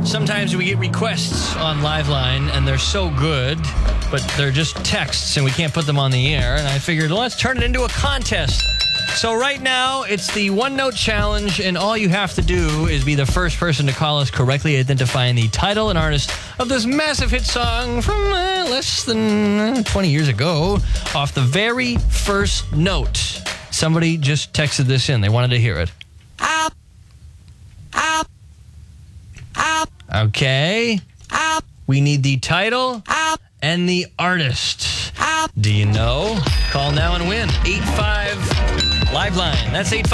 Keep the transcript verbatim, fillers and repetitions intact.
sometimes we get requests on Liveline, and they're so good, but they're just texts, and we can't put them on the air. And I figured, well, let's turn it into a contest. So right now, it's the one-note challenge, and all you have to do is be the first person to call us correctly identifying the title and artist of this massive hit song from uh, less than twenty years ago, off the very first note. Somebody just texted this in. They wanted to hear it. Okay. We need the title and the artist. Do you know? Call now and win. eight five Liveline. That's eight five.